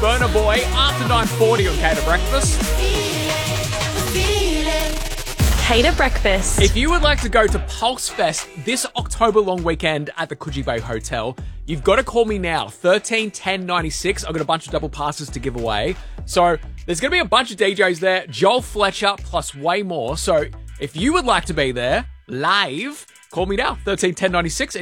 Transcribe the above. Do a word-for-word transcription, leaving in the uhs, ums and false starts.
Burna Boy after nine forty on Cater Breakfast. Cater Breakfast. If you would like to go to Pulse Fest this October long weekend at the Coogee Bay Hotel, you've got to call me now, thirteen ten ninety-six. I've got a bunch of double passes to give away. So there's going to be a bunch of D Js there, Joel Fletcher, plus way more. So if you would like to be there live, call me now, thirteen ten ninety-six.